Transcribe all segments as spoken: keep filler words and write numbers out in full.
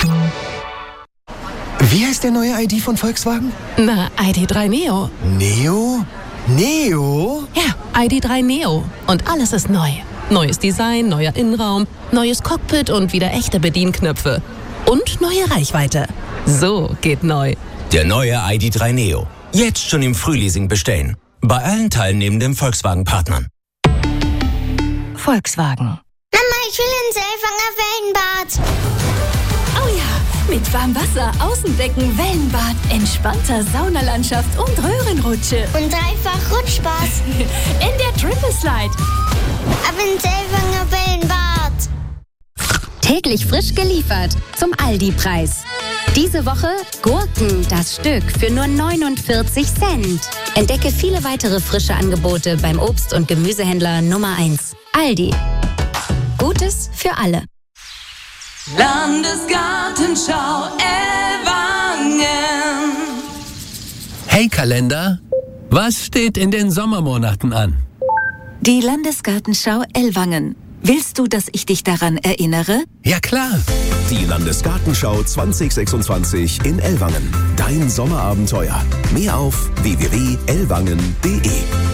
Wie heißt der neue I D von Volkswagen? Na, I D drei Neo. Neo? Neo? Ja, I D drei Neo. Und alles ist neu. Neues Design, neuer Innenraum, neues Cockpit und wieder echte Bedienknöpfe. Und neue Reichweite. So geht neu. Der neue I D drei Neo. Jetzt schon im Frühleasing bestellen. Bei allen teilnehmenden Volkswagen-Partnern. Volkswagen. Mama, ich will ins Elfanger Wellenbad. Oh ja, mit Warmwasser, Außenbecken, Wellenbad, entspannter Saunalandschaft und Röhrenrutsche. Und dreifach Rutschspaß. In der Triple Slide. Ab ins Elfanger Wellenbad. Täglich frisch geliefert zum Aldi-Preis. Diese Woche Gurken, das Stück, für nur neunundvierzig Cent. Entdecke viele weitere frische Angebote beim Obst- und Gemüsehändler Nummer eins. Aldi. Gutes für alle. Landesgartenschau Ellwangen. Hey Kalender, was steht in den Sommermonaten an? Die Landesgartenschau Ellwangen. Willst du, dass ich dich daran erinnere? Ja klar. Die Landesgartenschau zwanzig sechsundzwanzig in Ellwangen. Dein Sommerabenteuer. Mehr auf w w w punkt ellwangen punkt de.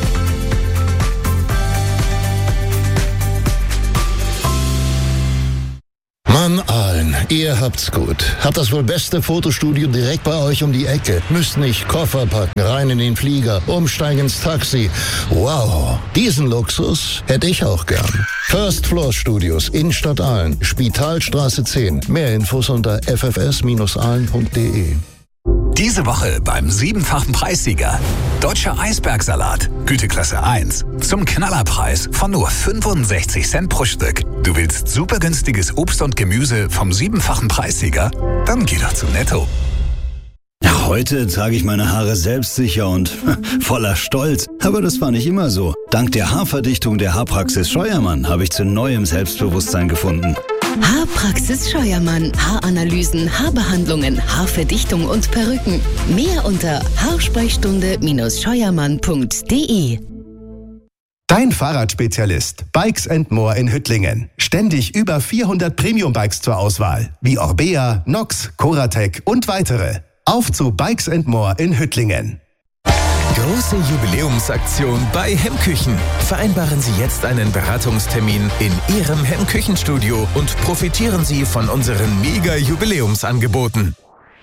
Mann, Aalen, ihr habt's gut. Habt das wohl beste Fotostudio direkt bei euch um die Ecke. Müsst nicht Koffer packen, rein in den Flieger, umsteigen ins Taxi. Wow, diesen Luxus hätte ich auch gern. First Floor Studios, Innenstadt Aalen, Spitalstraße zehn. Mehr Infos unter f f s aalen punkt de. Diese Woche beim siebenfachen Preissieger. Deutscher Eisbergsalat, Güteklasse eins. Zum Knallerpreis von nur fünfundsechzig Cent pro Stück. Du willst super günstiges Obst und Gemüse vom siebenfachen Preissieger? Dann geh doch zu Netto. Ja, heute trage ich meine Haare selbstsicher und voller Stolz. Aber das war nicht immer so. Dank der Haarverdichtung der Haarpraxis Scheuermann habe ich zu neuem Selbstbewusstsein gefunden. Haarpraxis Scheuermann. Haaranalysen, Haarbehandlungen, Haarverdichtung und Perücken. Mehr unter haarsprechstunde scheuermann punkt de. Dein Fahrradspezialist Bikes and More in Hüttlingen. Ständig über vierhundert Premium-Bikes zur Auswahl, wie Orbea, Nox, Coratec und weitere. Auf zu Bikes and More in Hüttlingen. Große Jubiläumsaktion bei Hemmküchen. Vereinbaren Sie jetzt einen Beratungstermin in Ihrem Hemmküchenstudio und profitieren Sie von unseren Mega-Jubiläumsangeboten.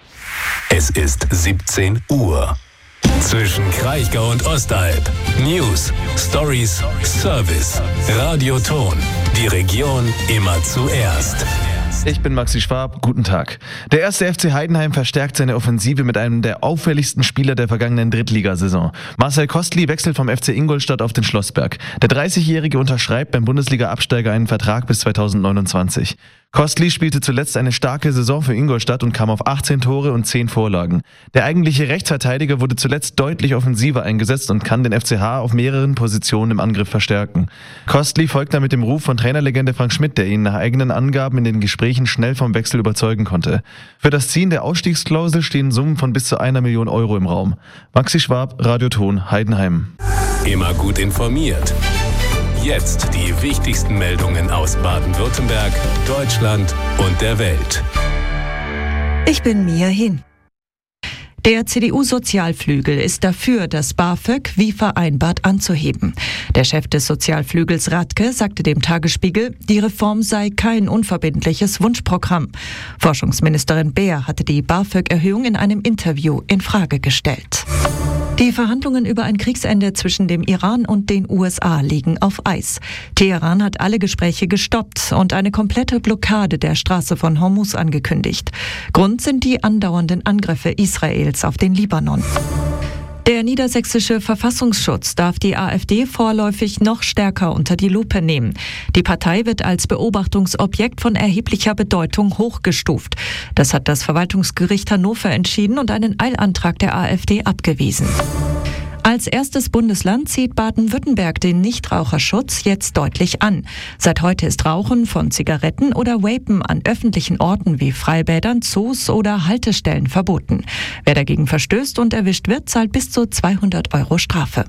Es ist siebzehn Uhr. Zwischen Kraichgau und Ostalb. News, Stories, Service, Radioton. Die Region immer zuerst. Ich bin Maxi Schwab, guten Tag. Der erste F C Heidenheim verstärkt seine Offensive mit einem der auffälligsten Spieler der vergangenen Drittligasaison. Marcel Kostli wechselt vom F C Ingolstadt auf den Schlossberg. Der dreißigjährige unterschreibt beim Bundesliga-Absteiger einen Vertrag bis zweitausendneunundzwanzig. Kostli spielte zuletzt eine starke Saison für Ingolstadt und kam auf achtzehn Tore und zehn Vorlagen. Der eigentliche Rechtsverteidiger wurde zuletzt deutlich offensiver eingesetzt und kann den F C H auf mehreren Positionen im Angriff verstärken. Kostli folgt damit dem Ruf von Trainerlegende Frank Schmidt, der ihn nach eigenen Angaben in den Gesprächen schnell vom Wechsel überzeugen konnte. Für das Ziehen der Ausstiegsklausel stehen Summen von bis zu einer Million Euro im Raum. Maxi Schwab, Radioton, Heidenheim. Immer gut informiert. Jetzt die wichtigsten Meldungen aus Baden-Württemberg, Deutschland und der Welt. Ich bin Mia Hin. Der C D U-Sozialflügel ist dafür, das BAföG wie vereinbart anzuheben. Der Chef des Sozialflügels Radke sagte dem Tagesspiegel, die Reform sei kein unverbindliches Wunschprogramm. Forschungsministerin Beer hatte die BAföG-Erhöhung in einem Interview in Frage gestellt. Die Verhandlungen über ein Kriegsende zwischen dem Iran und den U S A liegen auf Eis. Teheran hat alle Gespräche gestoppt und eine komplette Blockade der Straße von Hormuz angekündigt. Grund sind die andauernden Angriffe Israels auf den Libanon. Der niedersächsische Verfassungsschutz darf die AfD vorläufig noch stärker unter die Lupe nehmen. Die Partei wird als Beobachtungsobjekt von erheblicher Bedeutung hochgestuft. Das hat das Verwaltungsgericht Hannover entschieden und einen Eilantrag der AfD abgewiesen. Als erstes Bundesland zieht Baden-Württemberg den Nichtraucherschutz jetzt deutlich an. Seit heute ist Rauchen von Zigaretten oder Vapen an öffentlichen Orten wie Freibädern, Zoos oder Haltestellen verboten. Wer dagegen verstößt und erwischt wird, zahlt bis zu zweihundert Euro Strafe.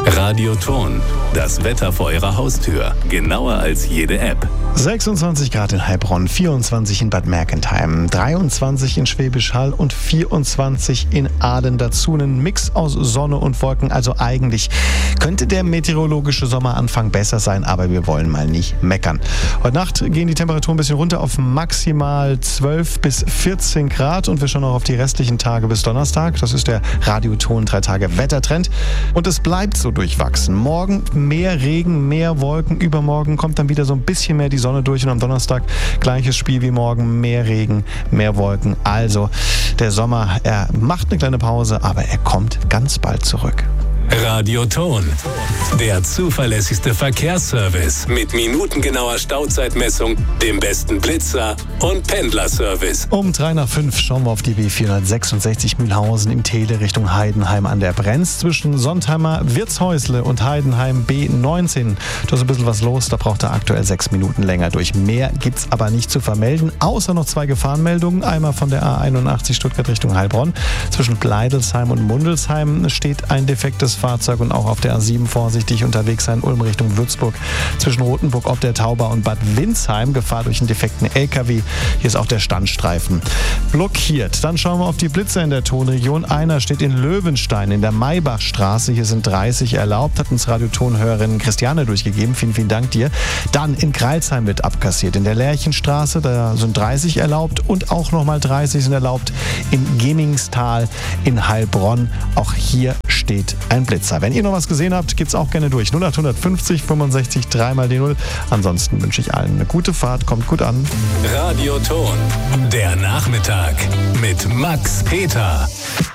Radioton, das Wetter vor Ihrer Haustür. Genauer als jede App. sechsundzwanzig Grad in Heilbronn, vierundzwanzig in Bad Mergentheim, dreiundzwanzig in Schwäbisch Hall und vierundzwanzig in Aden. Dazu ein Mix aus Sonne und Wolken. Also eigentlich könnte der meteorologische Sommeranfang besser sein, aber wir wollen mal nicht meckern. Heute Nacht gehen die Temperaturen ein bisschen runter auf maximal zwölf bis vierzehn Grad und wir schauen auch auf die restlichen Tage bis Donnerstag. Das ist der Radioton drei Tage Wettertrend und es bleibt so durchwachsen. Morgen mehr Regen, mehr Wolken. Übermorgen kommt dann wieder so ein bisschen mehr die Sonne durch und am Donnerstag gleiches Spiel wie morgen. Mehr Regen, mehr Wolken. Also der Sommer, er macht eine kleine Pause, aber er kommt ganz bald zurück. Radioton, der zuverlässigste Verkehrsservice mit minutengenauer Stauzeitmessung, dem besten Blitzer und Pendlerservice. Um drei nach fünf schauen wir auf die B vierhundertsechsundsechzig Mühlhausen im Tele Richtung Heidenheim an der Brenz. Zwischen Sontheimer Wirtshäusle und Heidenheim B neunzehn. Da ist ein bisschen was los, da braucht er aktuell sechs Minuten länger durch. Mehr gibt's aber nicht zu vermelden, außer noch zwei Gefahrenmeldungen. Einmal von der A einundachtzig Stuttgart Richtung Heilbronn. Zwischen Bleidelsheim und Mundelsheim steht ein defektes Fahrzeug und auch auf der A sieben vorsichtig unterwegs sein, Ulm Richtung Würzburg. Zwischen Rothenburg ob der Tauber und Bad Windsheim, Gefahr durch einen defekten L K W. Hier ist auch der Standstreifen blockiert. Dann schauen wir auf die Blitzer in der Tonregion. Einer steht in Löwenstein in der Maybachstraße. Hier sind dreißig erlaubt, hat uns Radiotonhörerin Christiane durchgegeben. Vielen, vielen Dank dir. Dann in Greilsheim wird abkassiert. In der Lerchenstraße, da sind dreißig erlaubt und auch nochmal dreißig sind erlaubt. Im Gemmingstal in Heilbronn. Auch hier steht ein Blitzer. Wenn ihr noch was gesehen habt, gibt's auch gerne durch. null acht fünfzig fünfundsechzig drei mal die null. Ansonsten wünsche ich allen eine gute Fahrt. Kommt gut an. Radioton, der Nachmittag mit Max Peter.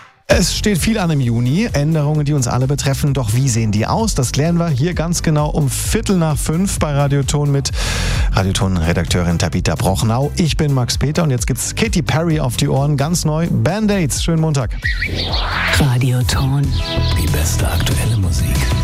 Es steht viel an im Juni, Änderungen, die uns alle betreffen. Doch wie sehen die aus? Das klären wir hier ganz genau um Viertel nach fünf bei Radioton mit Radioton-Redakteurin Tabitha Brochnau. Ich bin Max Peter und jetzt gibt's Katy Perry auf die Ohren. Ganz neu, Band-Aids. Schönen Montag. Radioton. Die beste aktuelle Musik.